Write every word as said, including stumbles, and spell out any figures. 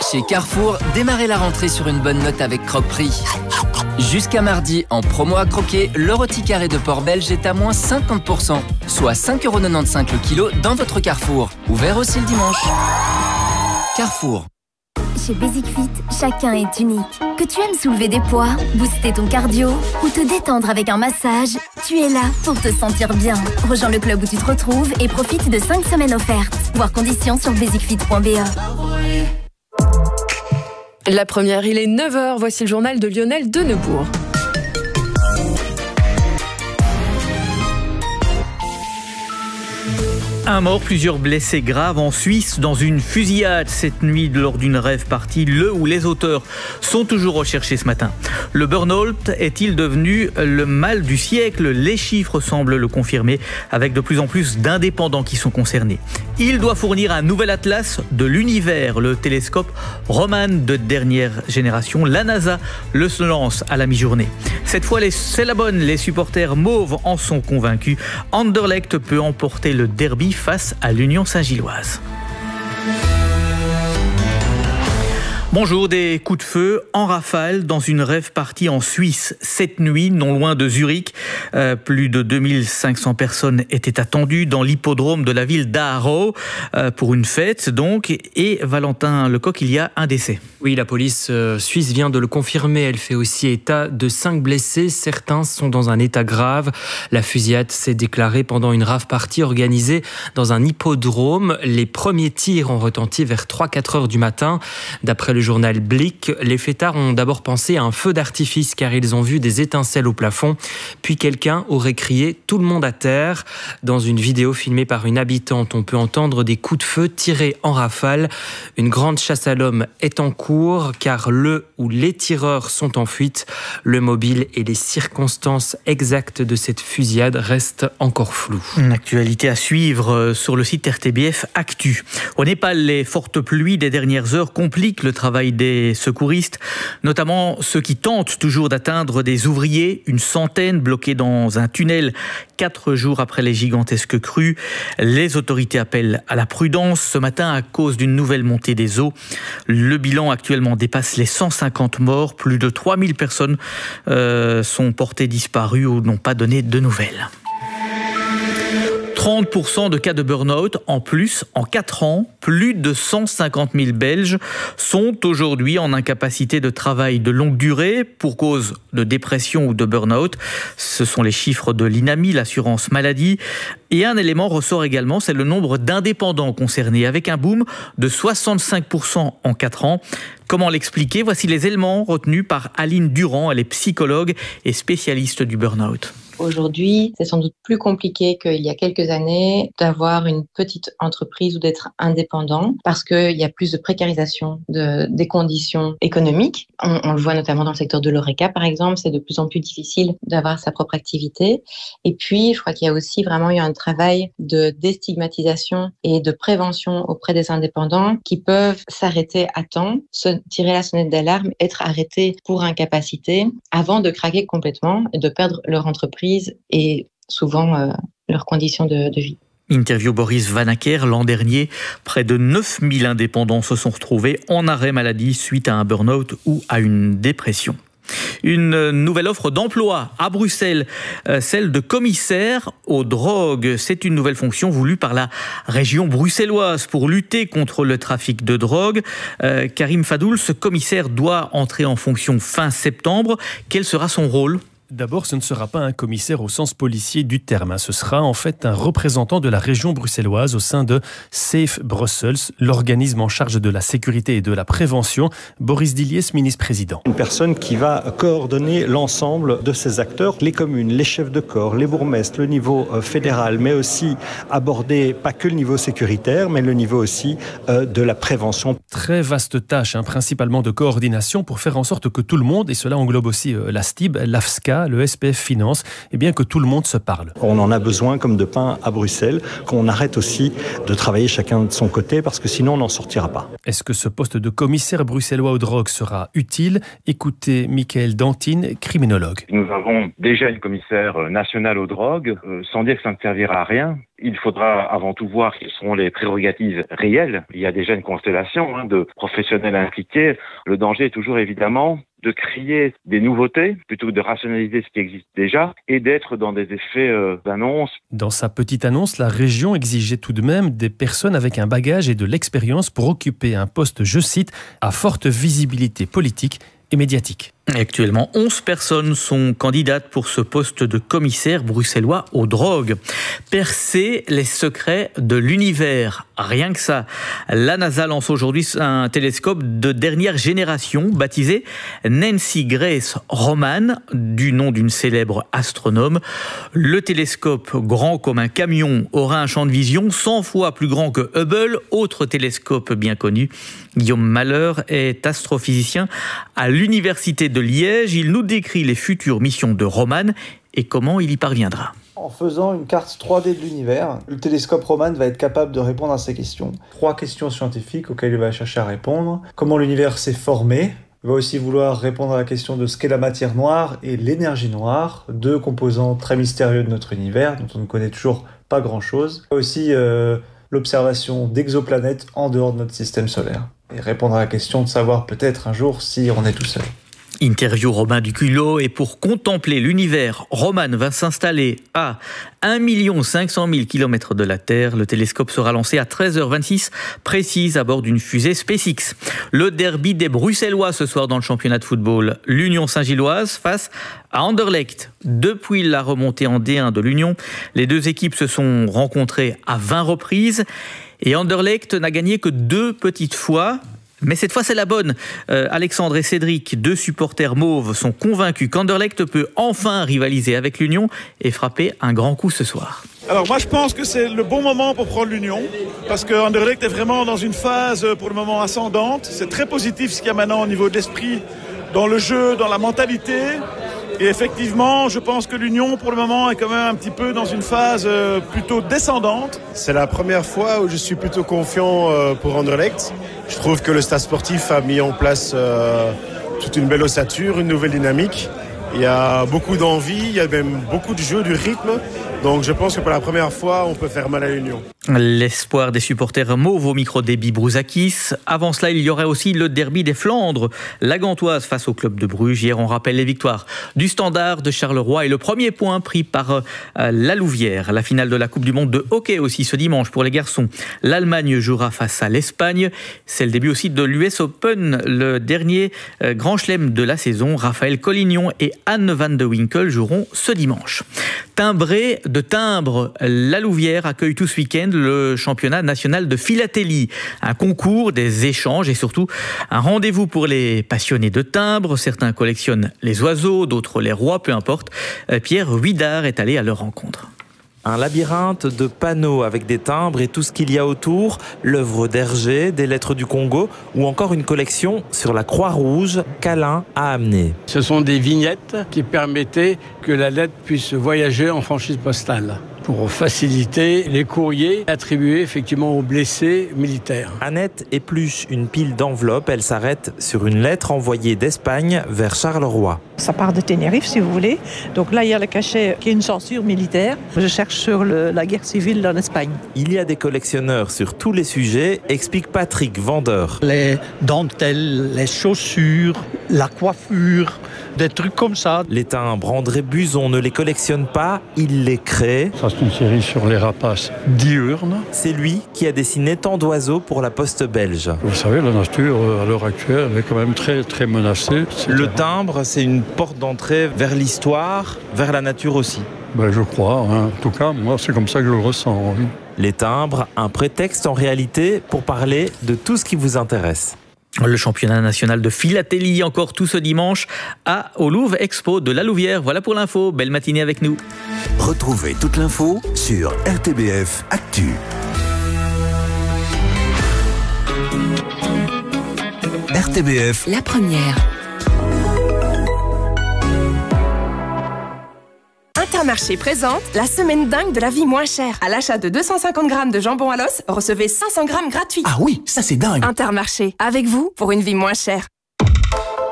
Chez Carrefour, démarrez la rentrée sur une bonne note avec Croque-Prix. Jusqu'à mardi, en promo à croquer, le rôti carré de porc belge est à moins cinquante pour cent, soit cinq euros quatre-vingt-quinze le kilo dans votre Carrefour. Ouvert aussi le dimanche. Carrefour. Chez Basic Fit, chacun est unique. Que tu aimes soulever des poids, booster ton cardio ou te détendre avec un massage, tu es là pour te sentir bien. Rejoins le club où tu te retrouves et profite de cinq semaines offertes. Voir conditions sur basic fit point b e. La première, il est neuf heures. Voici le journal de Lionel Denebourg. Un mort, plusieurs blessés graves en Suisse dans une fusillade cette nuit lors d'une rave party. Le ou les auteurs sont toujours recherchés ce matin. Le burn-out est-il devenu le mal du siècle? Les chiffres semblent le confirmer, avec de plus en plus d'indépendants qui sont concernés. Il doit fournir un nouvel atlas de l'univers, le télescope Roman de dernière génération. La NASA le lance à la mi-journée. Cette fois, les, c'est la bonne. Les supporters mauves en sont convaincus. Anderlecht peut emporter le derby face à l'Union Saint-Gilloise. Bonjour, des coups de feu en rafale dans une rave party en Suisse cette nuit, non loin de Zurich. Euh, plus de deux mille cinq cents personnes étaient attendues dans l'hippodrome de la ville d'Aarau euh, pour une fête donc. Et Valentin Lecoq, il y a un décès. Oui, la police euh, suisse vient de le confirmer. Elle fait aussi état de cinq blessés. Certains sont dans un état grave. La fusillade s'est déclarée pendant une rave party organisée dans un hippodrome. Les premiers tirs ont retenti vers trois à quatre heures du matin. D'après le journal Blick, les fêtards ont d'abord pensé à un feu d'artifice car ils ont vu des étincelles au plafond. Puis quelqu'un aurait crié « tout le monde à terre ». Dans une vidéo filmée par une habitante, on peut entendre des coups de feu tirés en rafale. Une grande chasse à l'homme est en cours car le ou les tireurs sont en fuite. Le mobile et les circonstances exactes de cette fusillade restent encore floues. Une actualité à suivre sur le site R T B F Actu. Au Népal, les fortes pluies des dernières heures compliquent le travail des secouristes, notamment ceux qui tentent toujours d'atteindre des ouvriers, une centaine bloqués dans un tunnel quatre jours après les gigantesques crues. Les autorités appellent à la prudence ce matin à cause d'une nouvelle montée des eaux. Le bilan actuellement dépasse les cent cinquante morts, plus de trois mille personnes euh, sont portées disparues ou n'ont pas donné de nouvelles. trente pour cent de cas de burn-out en plus en quatre ans. Plus de cent cinquante mille Belges sont aujourd'hui en incapacité de travail de longue durée pour cause de dépression ou de burn-out. Ce sont les chiffres de l'INAMI, l'assurance maladie. Et un élément ressort également, c'est le nombre d'indépendants concernés, avec un boom de soixante-cinq pour cent en quatre ans. Comment l'expliquer? Voici les éléments retenus par Aline Durand. Elle est psychologue et spécialiste du burn-out. Aujourd'hui, c'est sans doute plus compliqué qu'il y a quelques années d'avoir une petite entreprise ou d'être indépendant parce qu'il y a plus de précarisation de, des conditions économiques. On, on le voit notamment dans le secteur de l'Horeca, par exemple. C'est de plus en plus difficile d'avoir sa propre activité. Et puis, je crois qu'il y a aussi vraiment eu un travail de déstigmatisation et de prévention auprès des indépendants qui peuvent s'arrêter à temps, se tirer la sonnette d'alarme, être arrêtés pour incapacité avant de craquer complètement et de perdre leur entreprise et souvent euh, leurs conditions de, de vie. Interview Boris Vanacker. L'an dernier, près de neuf mille indépendants se sont retrouvés en arrêt maladie suite à un burn-out ou à une dépression. Une nouvelle offre d'emploi à Bruxelles, euh, celle de commissaire aux drogues. C'est une nouvelle fonction voulue par la région bruxelloise pour lutter contre le trafic de drogue. Euh, Karim Fadoul, ce commissaire doit entrer en fonction fin septembre. Quel sera son rôle ? D'abord, ce ne sera pas un commissaire au sens policier du terme. Ce sera en fait un représentant de la région bruxelloise au sein de Safe Brussels, l'organisme en charge de la sécurité et de la prévention. Boris Diliès, ministre-président. Une personne qui va coordonner l'ensemble de ces acteurs, les communes, les chefs de corps, les bourgmestres, le niveau fédéral, mais aussi aborder pas que le niveau sécuritaire, mais le niveau aussi euh, de la prévention. Très vaste tâche, hein, principalement de coordination pour faire en sorte que tout le monde, et cela englobe aussi euh, la S T I B, l'A F S C A, syndicats, le S P F Finance, eh bien que tout le monde se parle. On en a besoin comme de pain à Bruxelles, qu'on arrête aussi de travailler chacun de son côté parce que sinon on n'en sortira pas. Est-ce que ce poste de commissaire bruxellois aux drogues sera utile? Écoutez Michael Dantine, criminologue. Nous avons déjà une commissaire nationale aux drogues, euh, sans dire que ça ne servira à rien. Il faudra avant tout voir quelles seront les prérogatives réelles. Il y a déjà une constellation hein, de professionnels impliqués. Le danger est toujours évidemment de créer des nouveautés plutôt que de rationaliser ce qui existe déjà et d'être dans des effets euh, d'annonce. Dans sa petite annonce, la région exigeait tout de même des personnes avec un bagage et de l'expérience pour occuper un poste, je cite, à forte visibilité politique et médiatique. Actuellement, onze personnes sont candidates pour ce poste de commissaire bruxellois aux drogues. Percer les secrets de l'univers, rien que ça. La NASA lance aujourd'hui un télescope de dernière génération baptisé Nancy Grace Roman, du nom d'une célèbre astronome. Le télescope, grand comme un camion, aura un champ de vision cent fois plus grand que Hubble, autre télescope bien connu. Guillaume Malheur est astrophysicien à l'université de de Liège. Il nous décrit les futures missions de Roman et comment il y parviendra. En faisant une carte trois D de l'univers, le télescope Roman va être capable de répondre à ces questions. Trois questions scientifiques auxquelles il va chercher à répondre. Comment l'univers s'est formé ? Il va aussi vouloir répondre à la question de ce qu'est la matière noire et l'énergie noire, deux composants très mystérieux de notre univers dont on ne connaît toujours pas grand-chose. Il va aussi euh, l'observation d'exoplanètes en dehors de notre système solaire. Et répondre à la question de savoir peut-être un jour si on est tout seul. Interview Romain Duculot, et pour contempler l'univers, Roman va s'installer à un million cinq cent mille kilomètres de la Terre. Le télescope sera lancé à treize heures vingt-six précise à bord d'une fusée SpaceX. Le derby des Bruxellois ce soir dans le championnat de football. L'Union Saint-Gilloise face à Anderlecht. Depuis la remontée en D un de l'Union, les deux équipes se sont rencontrées à vingt reprises et Anderlecht n'a gagné que deux petites fois. Mais cette fois, c'est la bonne. Euh, Alexandre et Cédric, deux supporters mauves, sont convaincus qu'Anderlecht peut enfin rivaliser avec l'Union et frapper un grand coup ce soir. Alors moi, je pense que c'est le bon moment pour prendre l'Union, parce que Anderlecht est vraiment dans une phase, pour le moment, ascendante. C'est très positif ce qu'il y a maintenant au niveau de l'esprit, dans le jeu, dans la mentalité. Et effectivement, je pense que l'Union, pour le moment, est quand même un petit peu dans une phase euh, plutôt descendante. C'est la première fois où je suis plutôt confiant euh, pour Anderlecht. Je trouve que le stade sportif a mis en place euh, toute une belle ossature, une nouvelle dynamique. Il y a beaucoup d'envie, il y a même beaucoup de jeu, du rythme. Donc je pense que pour la première fois, on peut faire mal à l'Union. L'espoir des supporters mauves au micro d'Ebi Brouzakis. Avant cela, il y aurait aussi le derby des Flandres. La Gantoise face au club de Bruges. Hier, on rappelle les victoires du Standard de Charleroi et le premier point pris par euh, la Louvière. La finale de la Coupe du Monde de hockey aussi ce dimanche pour les garçons. L'Allemagne jouera face à l'Espagne. C'est le début aussi de l'U S Open, le dernier euh, grand chelem de la saison. Raphaël Collignon et Anne van de Winkel joueront ce dimanche. Timbré de timbre, la Louvière accueille tout ce week-end le championnat national de philatélie. Un concours, des échanges et surtout un rendez-vous pour les passionnés de timbres. Certains collectionnent les oiseaux, d'autres les rois, peu importe. Pierre Huidard est allé à leur rencontre. Un labyrinthe de panneaux avec des timbres et tout ce qu'il y a autour, l'œuvre d'Hergé, des lettres du Congo ou encore une collection sur la Croix-Rouge qu'Alain a amenée. Ce sont des vignettes qui permettaient que la lettre puisse voyager en franchise postale pour faciliter les courriers attribués effectivement aux blessés militaires. Annette épluche une pile d'enveloppes. Elle s'arrête sur une lettre envoyée d'Espagne vers Charleroi. Ça part de Tenerife, si vous voulez. Donc là, il y a le cachet qui est une censure militaire. Je cherche sur le, la guerre civile en Espagne. Il y a des collectionneurs sur tous les sujets, explique Patrick, vendeur. Les dentelles, les chaussures, la coiffure, des trucs comme ça. Les timbres, André Buzon ne les collectionne pas, il les crée. Ça, c'est une série sur les rapaces diurnes. C'est lui qui a dessiné tant d'oiseaux pour la poste belge. Vous savez, la nature, à l'heure actuelle, est quand même très, très menacée. Le timbre, c'est une porte d'entrée vers l'histoire, vers la nature aussi. Ben, je crois, hein. En tout cas, moi, c'est comme ça que je le ressens. Oui. Les timbres, un prétexte en réalité pour parler de tout ce qui vous intéresse. Le championnat national de philatélie encore tout ce dimanche à au Louvre Expo de la Louvière. Voilà pour l'info. Belle matinée avec nous. Retrouvez toute l'info sur R T B F Actu. R T B F. La première. Intermarché présente la semaine dingue de la vie moins chère. À l'achat de deux cent cinquante grammes de jambon à l'os, recevez cinq cents grammes gratuits. Ah oui, ça c'est dingue. Intermarché, avec vous pour une vie moins chère.